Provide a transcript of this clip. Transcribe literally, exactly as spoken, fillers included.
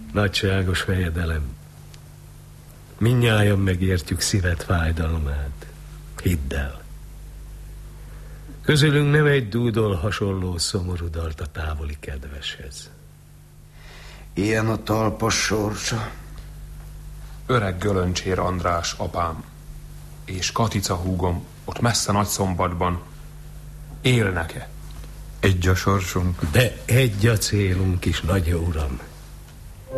Nagyságos fejedelem, mindnyájan megértjük szíved fájdalmát. Hidd el. Közülünk nem egy dúdol hasonló szomorú dalt a távoli kedveshez. Ilyen a talpas sorsa. Öreg Gölöncsér András apám és Katica húgom ott messze Nagyszombatban élnek-e? Egy a sorsunk. De egy a célunk is, nagy uram.